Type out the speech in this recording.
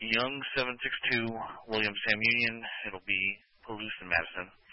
Young 762, William Sam Union. It'll be Palouse in Madison.